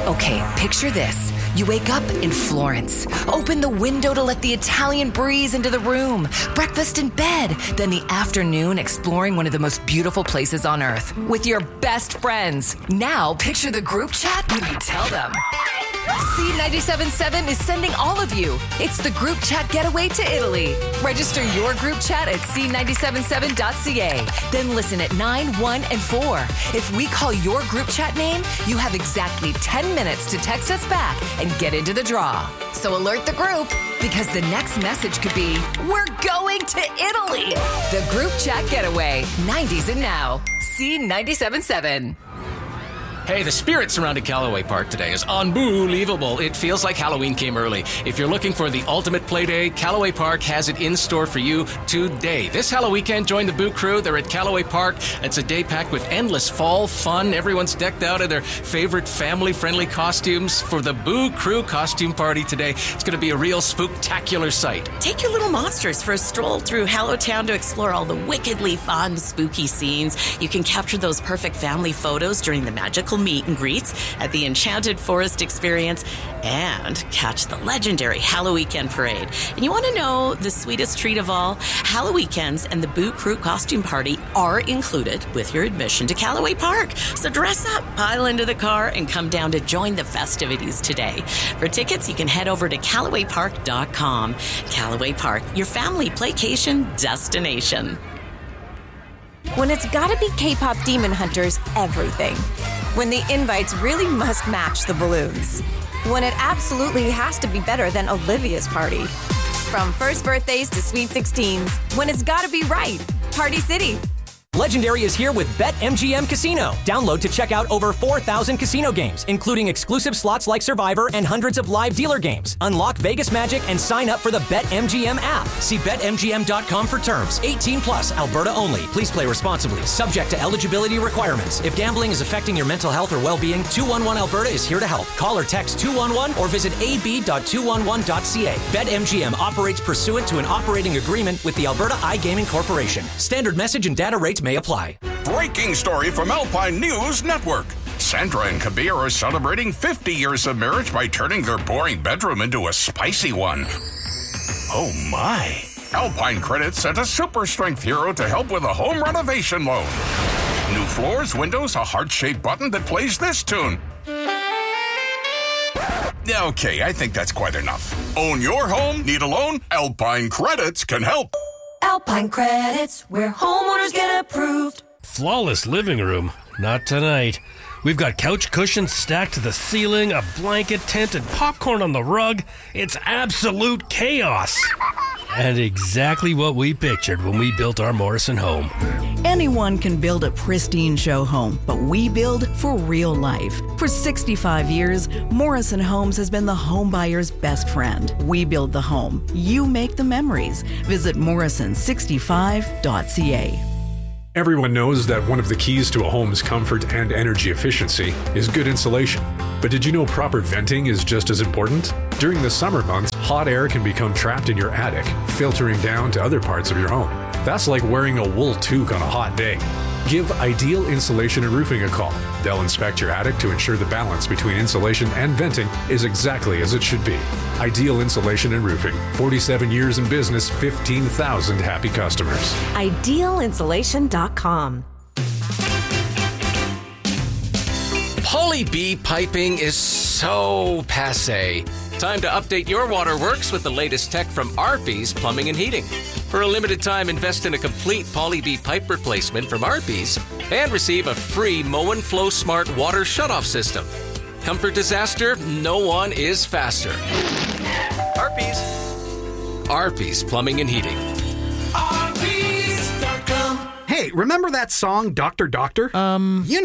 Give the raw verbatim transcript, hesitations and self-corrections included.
Okay, picture this. You wake up in Florence. Open the window to let the Italian breeze into the room. Breakfast in bed. Then the afternoon exploring one of the most beautiful places on earth with your best friends. Now picture the group chat when you tell them. C ninety-seven point seven is sending all of you. It's the group chat getaway to Italy. Register your group chat at c nine seven seven dot c a. Then listen at nine, one, and four. If we call your group chat name, you have exactly ten minutes to text us back and get into the draw. So alert the group, because the next message could be, we're going to Italy. The group chat getaway, nineties and now. C ninety-seven point seven. Hey, the spirit surrounding Callaway Park today is unbelievable. It feels like Halloween came early. If you're looking for the ultimate play day, Callaway Park has it in store for you today. This Halloween weekend, join the Boo Crew. They're at Callaway Park. It's a day packed with endless fall fun. Everyone's decked out in their favorite family-friendly costumes for the Boo Crew costume party today. It's going to be a real spooktacular sight. Take your little monsters for a stroll through Hallowtown to explore all the wickedly fun, spooky scenes. You can capture those perfect family photos during the magical meet and greets at the Enchanted Forest Experience and catch the legendary Halloweekend Parade. And you want to know the sweetest treat of all? Halloweekends and the Boo Crew costume party are included with your admission to Callaway Park. So dress up, pile into the car, and come down to join the festivities today. For tickets, you can head over to Callaway Park dot com. Callaway Park, your family playcation destination. When it's gotta be K-pop Demon Hunters, everything. When the invites really must match the balloons. When it absolutely has to be better than Olivia's party. From first birthdays to sweet sixteens, when it's gotta be right. Party City. Legendary is here with BetMGM Casino. Download to check out over four thousand casino games, including exclusive slots like Survivor and hundreds of live dealer games. Unlock Vegas Magic and sign up for the BetMGM app. See Bet M G M dot com for terms. eighteen plus, Alberta only. Please play responsibly. Subject to eligibility requirements. If gambling is affecting your mental health or well-being, two one one Alberta is here to help. Call or text two one one or visit a b dot two one one dot c a. BetMGM operates pursuant to an operating agreement with the Alberta iGaming Corporation. Standard message and data rates may apply. Breaking story from Alpine News Network. Sandra and Kabir are celebrating fifty years of marriage by turning their boring bedroom into a spicy one. Oh my. Alpine Credit sent a super strength hero to help with a home renovation loan. New floors, windows, a heart-shaped button that plays this tune. Okay, I think that's quite enough. Own your home? Need a loan? Alpine Credits can help. Alpine Credits, where homeowners get approved. Flawless living room. Not tonight. We've got couch cushions stacked to the ceiling, a blanket tent, and popcorn on the rug. It's absolute chaos. And exactly what we pictured when we built our Morrison home. Anyone can build a pristine show home, but we build for real life. For sixty-five years, Morrison Homes has been the home buyer's best friend. We build the home. You make the memories. Visit morrison sixty-five dot c a. Everyone knows that one of the keys to a home's comfort and energy efficiency is good insulation. But did you know proper venting is just as important? During the summer months, hot air can become trapped in your attic, filtering down to other parts of your home. That's like wearing a wool toque on a hot day. Give Ideal Insulation and Roofing a call. They'll inspect your attic to ensure the balance between insulation and venting is exactly as it should be. Ideal Insulation and Roofing. forty-seven years in business, fifteen thousand happy customers. ideal insulation dot com. Poly B piping is so passé. Time to update your waterworks with the latest tech from Arby's Plumbing and Heating. For a limited time, invest in a complete Poly B pipe replacement from Arby's and receive a free Moen Flow Smart water shutoff system. Comfort disaster, no one is faster. Arby's. Arby's Plumbing and Heating. Arby's dot com. Hey, remember that song, Doctor Doctor? Um, you know.